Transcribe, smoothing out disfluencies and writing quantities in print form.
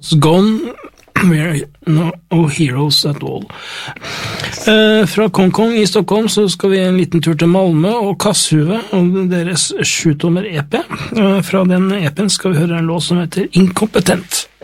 Gone, We're no heroes at all. Fra Kong i Stockholm så skal vi en liten tur til Malmö og Kasshuve og deres 7-tommer EP. Fra den EPen skal vi høre en låt som heter Inkompetent.